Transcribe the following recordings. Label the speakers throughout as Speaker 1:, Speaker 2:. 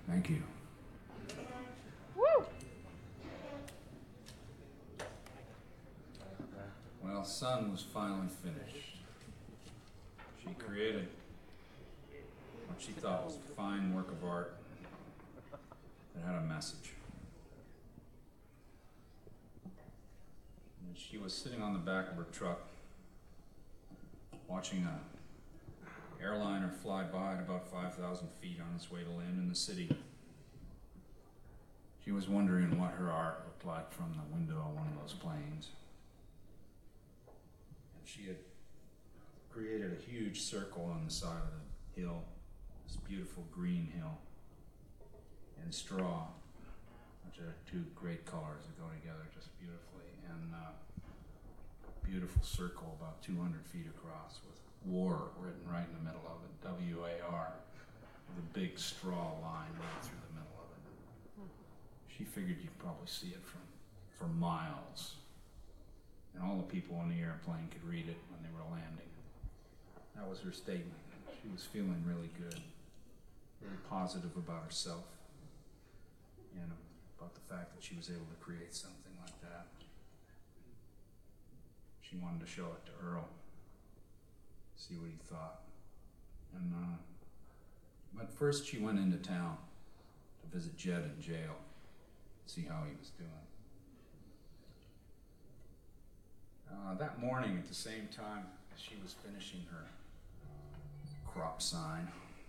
Speaker 1: Thank you.
Speaker 2: Woo!
Speaker 1: Well, Sun was finally finished. She created what she thought was a fine work of art that had a message. And she was sitting on the back of her truck watching a airliner fly by at about 5,000 feet on its way to land in the city. She was wondering what her art looked like from the window of one of those planes. And she had created a huge circle on the side of the hill, this beautiful green hill, in straw, which are two great colors that go together just beautifully, and beautiful circle about 200 feet across with war written right in the middle of it, W-A-R, with a big straw line right through the middle of it. She figured you'd probably see it for miles, and all the people on the airplane could read it when they were landing. That was her statement. She was feeling really good, really positive about herself, and about the fact that she was able to create something like that. She wanted to show it to Earl, see what he thought. And but first she went into town to visit Jed in jail, see how he was doing. That morning, at the same time as she was finishing her crop sign,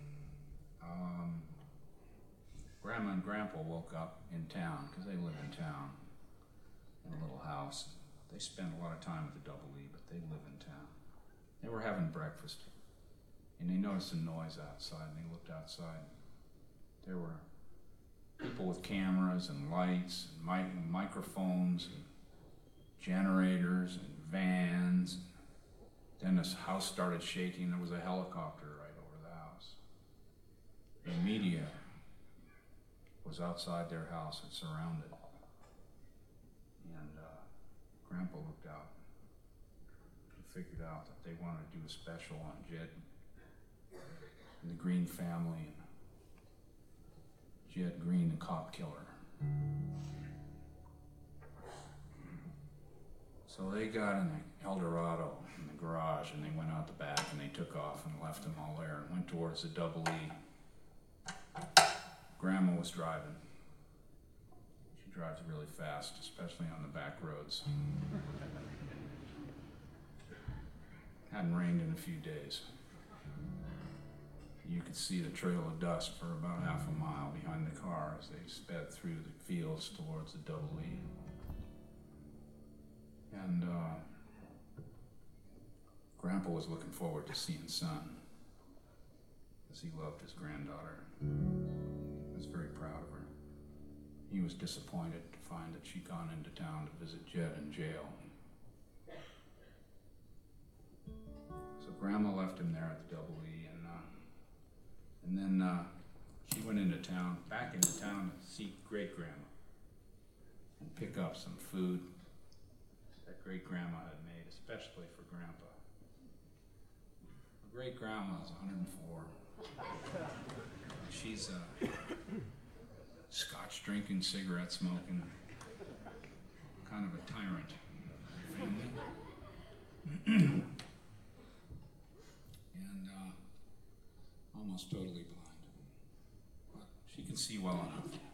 Speaker 1: Grandma and Grandpa woke up in town, because they live in town, in a little house. They spend a lot of time at the Double E, but they live in town. They were having breakfast, and they noticed a noise outside, and they looked outside. There were people with cameras and lights and microphones and generators and vans. Then this house started shaking. There was a helicopter right over the house. The media was outside their house and surrounded. And Grandpa looked out. He figured out that they wanted to do a special on Jed and the Green family and Jed Green, the cop killer. So they got in the Eldorado in the garage, and they went out the back, and they took off and left them all there and went towards the Double E. Grandma was driving. She drives really fast, especially on the back roads. Hadn't rained in a few days. You could see the trail of dust for about half a mile behind the car as they sped through the fields towards the Double E. And Grandpa was looking forward to seeing Son, because he loved his granddaughter. He was very proud of her. He was disappointed to find that she'd gone into town to visit Jed in jail. So Grandma left him there at the Double E, and then she went into town, back into town to see Great-Grandma and pick up some food that Great-Grandma had made, especially for Grandpa. Great-Grandma is 104. She's a scotch drinking, cigarette smoking, kind of a tyrant family. And almost totally blind. But she can see well enough.